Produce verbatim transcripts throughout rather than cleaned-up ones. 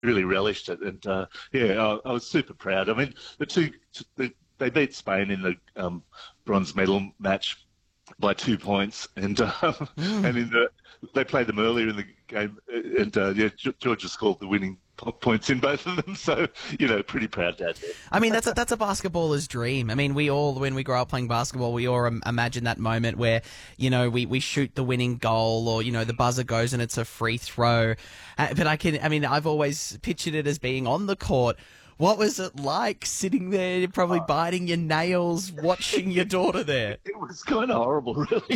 really relished it. And uh, yeah, I, I was super proud. I mean, the two the, they beat Spain in the um, bronze medal match by two points, and um, Mm. and in the they played them earlier in the game, and uh, yeah, Georgia scored the winning points in both of them. So you know, pretty proud dad there. I mean, that's a, that's a basketballer's dream. I mean, we all, when we grow up playing basketball, we all im- imagine that moment where, you know, we, we shoot the winning goal, or, you know, the buzzer goes and it's a free throw. Uh, but I can, I mean, I've always pictured it as being on the court. What was it like sitting there, probably biting your nails, watching your daughter there? It was kind of horrible, really.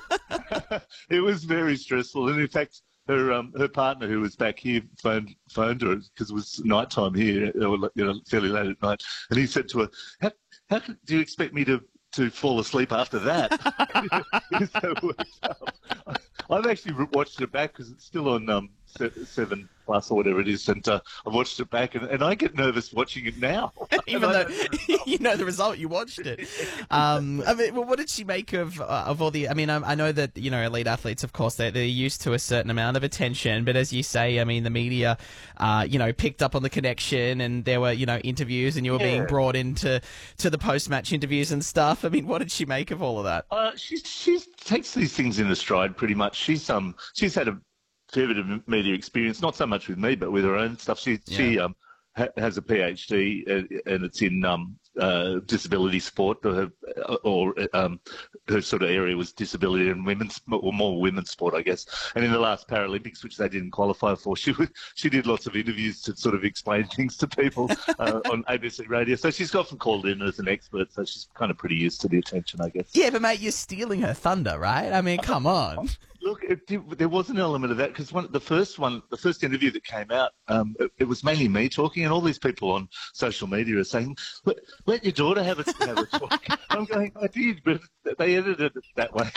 It was very stressful, and in fact, her um, her partner, who was back here, phoned phoned her because it was nighttime here, you know, fairly late at night, and he said to her, "How, how could, do you expect me to, to fall asleep after that?" So it worked out. I've actually watched it back because it's still on um, Seven Plus or whatever it is, and uh, I've watched it back, and, and I get nervous watching it now, even though you know the result, you watched it. Um, I mean, well, what did she make of uh, of all the? I mean, I, I know that, you know, elite athletes, of course, they're, they're used to a certain amount of attention, but as you say, I mean, the media, uh, you know, picked up on the connection, and there were, you know, interviews, and you were Yeah. being brought into to the post match interviews and stuff. I mean, what did she make of all of that? Uh, she she takes these things in a stride pretty much. She's um she's had a fair bit of media experience, not so much with me, but with her own stuff. She Yeah. she um ha- has a PhD, uh, and it's in um uh disability sport, or her, or um her sort of area was disability and women's, or more women's sport, I guess. And in the last Paralympics, which they didn't qualify for, she was, she did lots of interviews to sort of explain things to people uh, on A B C Radio. So she's often called in as an expert, so she's kind of pretty used to the attention, I guess. Yeah, but mate, you're stealing her thunder, right? I mean, come on. Look, it, did- there was an element of that because one, the first one, the first interview that came out, um, it, it was mainly me talking, and all these people on social media are saying, "Let, let your daughter have a, have a talk." I'm going, "I did," but they edited it that way.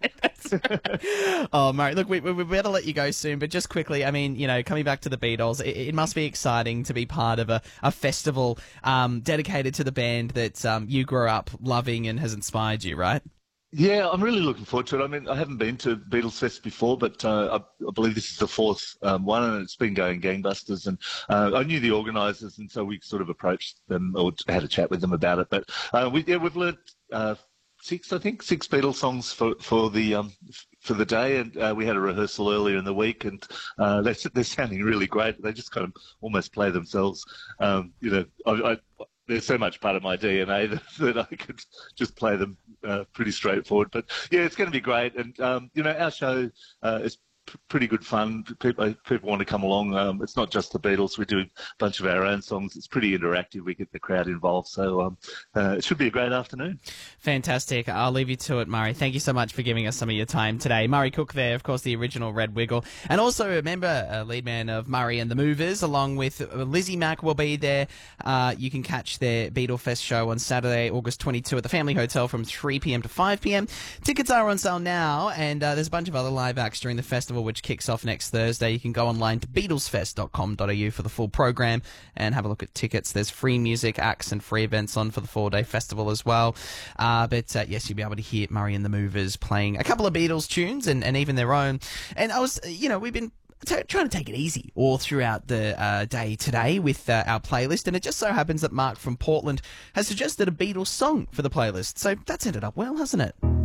Oh, Murray, look, we, we, we better let you go soon, but just quickly, I mean, you know, coming back to the Beatles, it, it must be exciting to be part of a, a festival um, dedicated to the band that um, you grew up loving and has inspired you, right? Yeah, I'm really looking forward to it. I mean, I haven't been to Beatles Fest before, but uh, I, I believe this is the fourth um, one, and it's been going gangbusters. And uh, I knew the organisers, and so we sort of approached them or had a chat with them about it. But uh, we, yeah, we've learnt uh, six, I think, six Beatles songs for for the um, for the day, and uh, we had a rehearsal earlier in the week, and uh, they're they're sounding really great. They just kind of almost play themselves. Um, you know, I, I they're so much part of my D N A that, that I could just play them uh, pretty straightforward. But yeah, it's going to be great. And, um, you know, our show uh, is p- pretty good fun. People, people want to come along. Um, it's not just the Beatles. We do a bunch of our own songs. It's pretty interactive. We get the crowd involved. So um, uh, it should be a great afternoon. Fantastic. I'll leave you to it, Murray. Thank you so much for giving us some of your time today. Murray Cook there, of course, the original Red Wiggle. And also, remember, uh, lead man of Murray and the Movers, along with uh, Lizzie Mack will be there. Uh, you can catch their Beatle Fest show on Saturday, August twenty-second at the Family Hotel from three p.m. to five p.m. Tickets are on sale now, and uh, there's a bunch of other live acts during the festival, which kicks off next Thursday. You can go online to beatlesfest dot com dot a u for the full program and have a look at tickets. There's free music, acts, and free events on for the four-day festival as well. Uh, but uh, yes, you'll be able to hear Murray and the Movers playing a couple of Beatles tunes and, and even their own. And I was, you know, we've been t- trying to take it easy all throughout the uh, day today with uh, our playlist, and it just so happens that Mark from Portland has suggested a Beatles song for the playlist. So that's ended up well, hasn't it?